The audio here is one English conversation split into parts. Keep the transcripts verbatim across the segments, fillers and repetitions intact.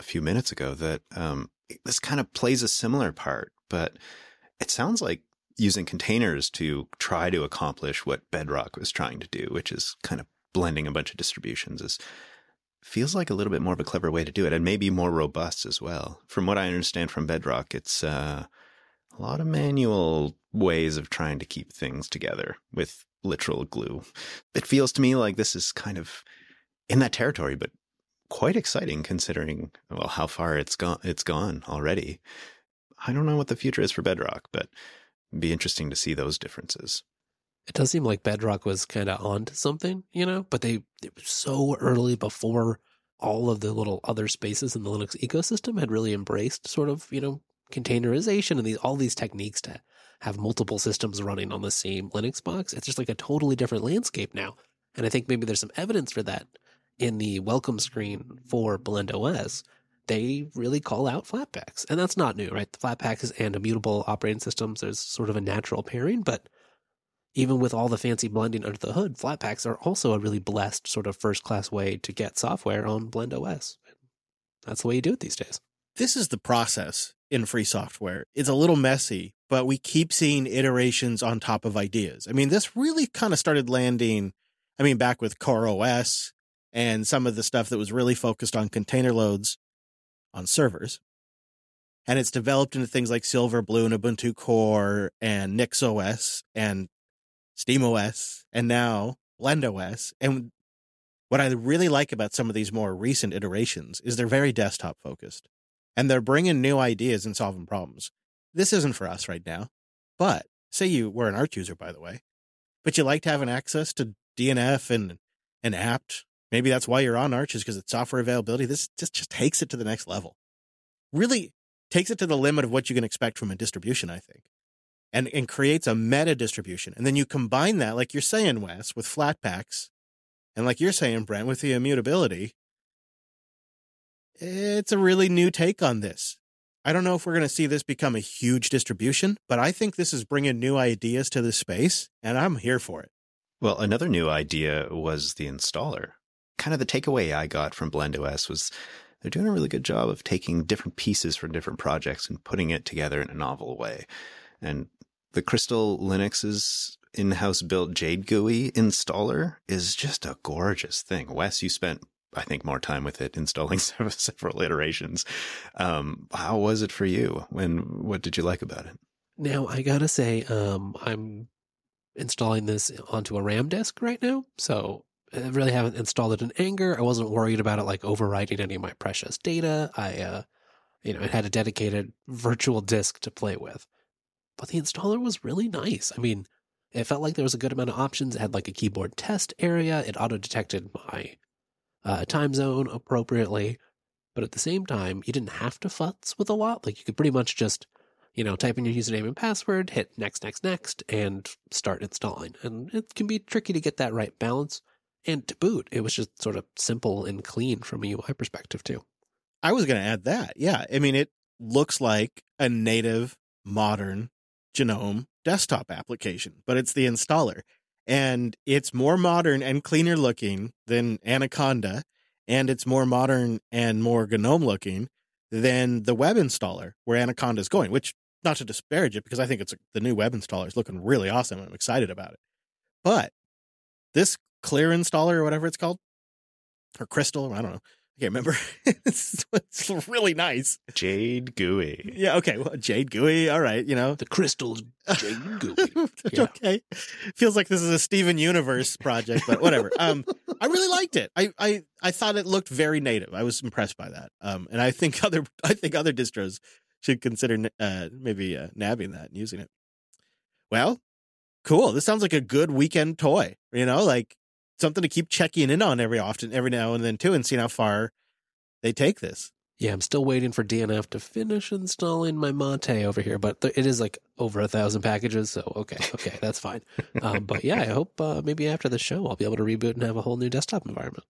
a few minutes ago that um, this kind of plays a similar part, but it sounds like using containers to try to accomplish what Bedrock was trying to do, which is kind of blending a bunch of distributions, is feels like a little bit more of a clever way to do it, and maybe more robust as well. From what I understand from Bedrock, it's uh, a lot of manual ways of trying to keep things together with literal glue. It feels to me like this is kind of in that territory, but quite exciting considering, well, how far it's gone, it's gone already. I don't know what the future is for Bedrock, but it'd be interesting to see those differences. It does seem like Bedrock was kind of onto something, you know, but they, they were so early before all of the little other spaces in the Linux ecosystem had really embraced sort of, you know, containerization and these, all these techniques to have multiple systems running on the same Linux box. It's just like a totally different landscape now. And I think maybe there's some evidence for that in the welcome screen for BlendOS. They really call out Flatpaks. And that's not new, right? The Flatpaks and immutable operating systems, there's sort of a natural pairing, but even with all the fancy blending under the hood, Flatpaks are also a really blessed sort of first-class way to get software on BlendOS. That's the way you do it these days. This is the process in free software. It's a little messy, but we keep seeing iterations on top of ideas. I mean, this really kind of started landing, I mean, back with CoreOS and some of the stuff that was really focused on container loads on servers. And it's developed into things like Silverblue and Ubuntu Core and NixOS and SteamOS, and now BlendOS. And what I really like about some of these more recent iterations is they're very desktop focused, and they're bringing new ideas and solving problems. This isn't for us right now, but say you were an Arch user, by the way, but you liked having access to D N F and, and apt. Maybe that's why you're on Arch, is because it's software availability. This just, just takes it to the next level. Really takes it to the limit of what you can expect from a distribution, I think. And, and creates a meta distribution. And then you combine that, like you're saying, Wes, with Flatpaks, and like you're saying, Brent, with the immutability. It's a really new take on this. I don't know if we're going to see this become a huge distribution, but I think this is bringing new ideas to the space, and I'm here for it. Well, another new idea was the installer. Kind of the takeaway I got from BlendOS was they're doing a really good job of taking different pieces from different projects and putting it together in a novel way. And the Crystal Linux's in-house built Jade G U I installer is just a gorgeous thing. Wes, you spent, I think, more time with it installing several, several iterations. Um, how was it for you? And what did you like about it? Now, I gotta say, um, I'm installing this onto a RAM disk right now, so I really haven't installed it in anger. I wasn't worried about it like overwriting any of my precious data. I, uh, you know, it had a dedicated virtual disk to play with. But the installer was really nice. I mean, it felt like there was a good amount of options. It had like a keyboard test area. It auto-detected my uh, time zone appropriately. But at the same time, you didn't have to futz with a lot. Like you could pretty much just, you know, type in your username and password, hit next, next, next, and start installing. And it can be tricky to get that right balance. And to boot, it was just sort of simple and clean from a U I perspective too. I was going to add that. Yeah. I mean, it looks like a native, modern GNOME desktop application, but it's the installer, and it's more modern and cleaner looking than Anaconda, and it's more modern and more GNOME looking than the web installer where Anaconda is going, which, not to disparage it, because I think it's a, the new web installer is looking really awesome. I'm excited about it. But this Clear installer or whatever it's called, or Crystal, I don't know. I can't remember. it's, it's really nice. Jade G U I. Yeah, okay. Well, Jade G U I. All right, you know. The Crystal's Jade G U I. Yeah. Okay. Feels like this is a Steven Universe project, but whatever. Um, I really liked it. I, I, I thought it looked very native. I was impressed by that. Um, and I think other I think other distros should consider uh, maybe uh, nabbing that and using it. Well, cool. This sounds like a good weekend toy. You know, like something to keep checking in on every often, every now and then too, and seeing how far they take this. Yeah, I'm still waiting for D N F to finish installing my Mate over here, but th- it is like over a thousand packages, so okay, okay, that's fine. Um, but yeah, I hope uh, maybe after the show I'll be able to reboot and have a whole new desktop environment.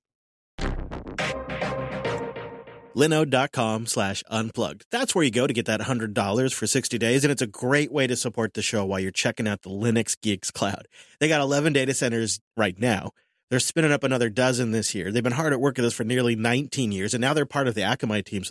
Linode.com slash unplugged. That's where you go to get that one hundred dollars for sixty days, and it's a great way to support the show while you're checking out the Linux Geeks Cloud. They got eleven data centers right now. They're spinning up another dozen this year. They've been hard at work at this for nearly nineteen years, and now they're part of the Akamai team, so